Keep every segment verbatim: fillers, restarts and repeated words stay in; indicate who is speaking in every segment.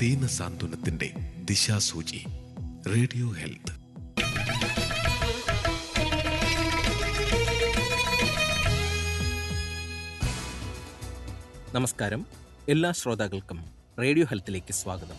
Speaker 1: ദീന സാന്ത്വനത്തിന്റെ ദിശാസൂചി. Radio health.
Speaker 2: നമസ്കാരം. എല്ലാ ശ്രോതാക്കൾക്കും റേഡിയോ ഹെൽത്തിലേക്ക് സ്വാഗതം.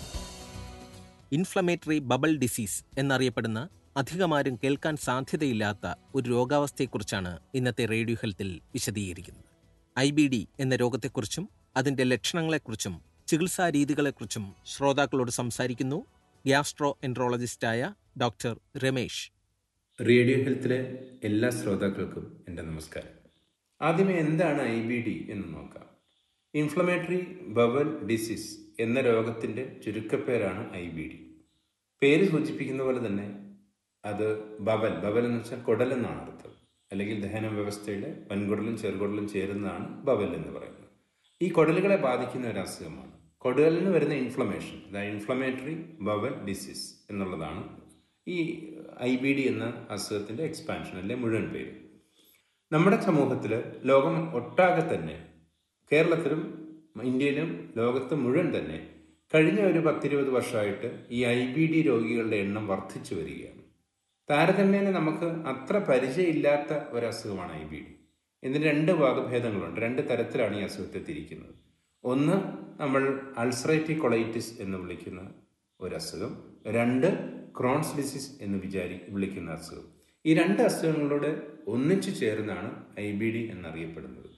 Speaker 2: ഇൻഫ്ലമേറ്ററി ബബിൾ ഡിസീസ് എന്നറിയപ്പെടുന്ന അധികമാരും കേൾക്കാൻ സാധ്യതയില്ലാത്ത ഒരു രോഗാവസ്ഥയെക്കുറിച്ചാണ് ഇന്നത്തെ റേഡിയോ ഹെൽത്തിൽ വിശദീകരിക്കുന്നത്. ഐ ബി ഡി എന്ന രോഗത്തെക്കുറിച്ചും അതിൻ്റെ ലക്ഷണങ്ങളെക്കുറിച്ചും ചികിത്സാ രീതികളെക്കുറിച്ചും ശ്രോതാക്കളോട് സംസാരിക്കുന്നു ഗ്യാസ്ട്രോ എൻട്രോളജിസ്റ്റായ ഡോക്ടർ രമേശ്.
Speaker 3: റേഡിയോ ഹെൽത്തിലെ എല്ലാ ശ്രോതാക്കൾക്കും എൻ്റെ നമസ്കാരം. ആദ്യമേ എന്താണ് ഐ ബി ഡി എന്ന് നോക്കാം. ഇൻഫ്ലമേറ്ററി ബവൽ ഡിസീസ് എന്ന രോഗത്തിൻ്റെ ചുരുക്കപ്പേരാണ് ഐ ബി ഡി. പേര് സൂചിപ്പിക്കുന്ന പോലെ തന്നെ അത് ബവൽ ബവൽ എന്ന് വെച്ചാൽ കുടൽ എന്നാണ് അർത്ഥം, അല്ലെങ്കിൽ ദഹന വ്യവസ്ഥയുടെ വൻകുടലും ചെറുകുടലും ചേരുന്നതാണ് ബവൽ എന്ന് പറയുന്നത്. ഈ കുടലുകളെ ബാധിക്കുന്ന ഒരു അസുഖമാണ്. കുടലിന് വരുന്ന ഇൻഫ്ലമേഷൻ, അതായത് ഇൻഫ്ലമേറ്ററി ബവൽ ഡിസീസ് എന്നുള്ളതാണ് ഈ ഐ ബി ഡി എന്ന അസുഖത്തിൻ്റെ എക്സ്പാൻഷൻ അല്ലെ മുഴുവൻ പേര്. നമ്മുടെ സമൂഹത്തിൽ ലോകം ഒട്ടാകെ തന്നെ, കേരളത്തിലും ഇന്ത്യയിലും ലോകത്ത് മുഴുവൻ തന്നെ കഴിഞ്ഞ ഒരു പത്തിരുപത് വർഷമായിട്ട് ഈ ഐ ബി ഡി രോഗികളുടെ എണ്ണം വർദ്ധിച്ചു വരികയാണ്. താരതമ്യേന നമുക്ക് അത്ര പരിചയമില്ലാത്ത ഒരസുഖമാണ് ഐ ബി ഡി. ഇതിന് രണ്ട് വകഭേദങ്ങളുണ്ട്. രണ്ട് തരത്തിലാണ് ഈ അസുഖത്തെ തിരിക്കുന്നത്. ഒന്ന് നമ്മൾ അൾസറേറ്റീവ് കൊളൈറ്റിസ് എന്ന് വിളിക്കുന്ന ഒരസുഖം, രണ്ട് ക്രോൺസ് ഡിസീസ് എന്ന് വിചാരി വിളിക്കുന്ന അസുഖം. ഈ രണ്ട് അസുഖങ്ങളോട് ഒന്നിച്ചു ചേർന്നാണ് ഐ ബി ഡി എന്നറിയപ്പെടുന്നത്.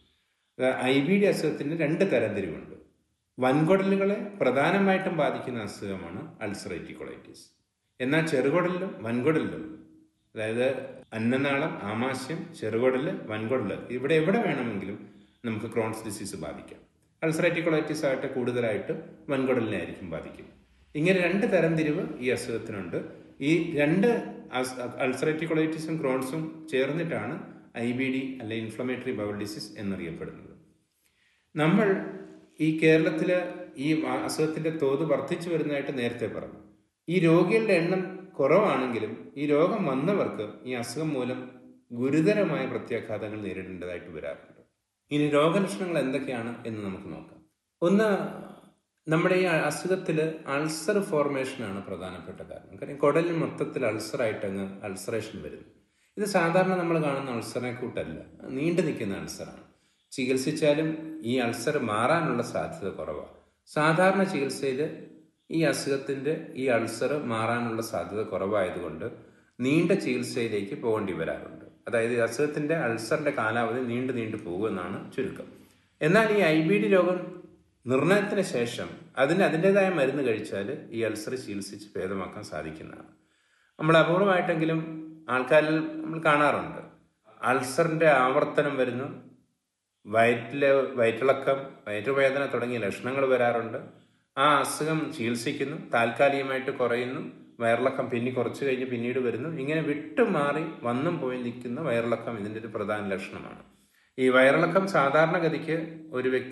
Speaker 3: ഐ ബി ഡി അസുഖത്തിന് രണ്ട് തരംതിരിവുണ്ട്. വൻകുടലുകളെ പ്രധാനമായിട്ടും ബാധിക്കുന്ന അസുഖമാണ് അൾസറേറ്റീവ് കൊളൈറ്റിസ്. എന്നാൽ ചെറുകുടലിലും വൻകുടലിലും, അതായത് അന്നനാളം, ആമാശയം, ചെറുകുടല്, വൻകുടല്, ഇവിടെ എവിടെ വേണമെങ്കിലും നമുക്ക് ക്രോൺസ് ഡിസീസ് ബാധിക്കാം. അൾസറേറ്റീവ് കൊളൈറ്റിസ് ആയിട്ട് കൂടുതലായിട്ട് വൻകുടലിനെ ആയിരിക്കും ബാധിക്കും. ഇങ്ങനെ രണ്ട് തരംതിരിവ് ഈ അസുഖത്തിനുണ്ട്. ഈ രണ്ട് അൾസറേറ്റീവ് കൊളൈറ്റിസും ക്രോൺസും ചേർന്നിട്ടാണ് ഐ ബി ഡി അല്ലെ ഇൻഫ്ലമേറ്ററി ബവൽ ഡിസീസ് എന്നറിയപ്പെടുന്നത്. നമ്മൾ ഈ കേരളത്തിൽ ഈ അസുഖത്തിന്റെ തോത് വർദ്ധിച്ചു വരുന്നതായിട്ട് നേരത്തെ പറഞ്ഞു. ഈ രോഗികളുടെ എണ്ണം കുറവാണെങ്കിലും ഈ രോഗം വന്നവർക്ക് ഈ അസുഖം മൂലം ഗുരുതരമായ പ്രത്യാഘാതങ്ങൾ നേരിടേണ്ടതായിട്ട് വരാറുണ്ട്. ഇനി രോഗലക്ഷണങ്ങൾ എന്തൊക്കെയാണ് എന്ന് നമുക്ക് നോക്കാം. ഒന്ന്, നമ്മുടെ ഈ അസുഖത്തിൽ അൾസർ ഫോർമേഷനാണ് പ്രധാനപ്പെട്ട കാരണം. കാര്യം കുടലിൽ മൊത്തത്തിൽ അൾസറായിട്ട് അങ്ങ് അൾസറേഷൻ വരുന്നു. ഇത് സാധാരണ നമ്മൾ കാണുന്ന അൾസറിനെ കൂട്ടല്ല, നീണ്ടു നിൽക്കുന്ന അൾസറാണ്. ചികിത്സിച്ചാലും ഈ അൾസർ മാറാനുള്ള സാധ്യത കുറവാണ്. സാധാരണ ചികിത്സയിൽ ഈ അസുഖത്തിൻ്റെ ഈ അൾസർ മാറാനുള്ള സാധ്യത കുറവായതുകൊണ്ട് നീണ്ട ചികിത്സയിലേക്ക് പോകേണ്ടി വരാറുണ്ട്. അതായത് ഈ അസുഖത്തിൻ്റെ അൾസറിൻ്റെ കാലാവധി നീണ്ടു നീണ്ടു പോകുമെന്നാണ് ചുരുക്കം. എന്നാൽ ഈ ഐ ബി ഡി രോഗം നിർണയത്തിന് ശേഷം അതിന് അതിൻ്റെതായ മരുന്ന് കഴിച്ചാൽ ഈ അൾസർ ചികിത്സിച്ച് ഭേദമാക്കാൻ സാധിക്കുന്നതാണ്. നമ്മൾ അപൂർവമായിട്ടെങ്കിലും ആൾക്കാരിൽ നമ്മൾ കാണാറുണ്ട്, അൾസറിൻ്റെ ആവർത്തനം വരുന്നു, വയറ്റിലെ വയറ്റിളക്കം, വയറ്റുവേദന തുടങ്ങിയ ലക്ഷണങ്ങൾ വരാറുണ്ട്. ആ അസുഖം ചികിത്സിക്കുന്നു, താൽക്കാലികമായിട്ട് കുറയുന്നു, വയറിളക്കം പിന്നെ കുറച്ച് കഴിഞ്ഞ് പിന്നീട് വരുന്നു. ഇങ്ങനെ വിട്ടുമാറി വന്നും പോയി നിൽക്കുന്ന വയറിളക്കം ഇതിൻ്റെ ഒരു പ്രധാന ലക്ഷണമാണ്. ഈ വയറിളക്കം സാധാരണഗതിക്ക് ഒരു വ്യക്തി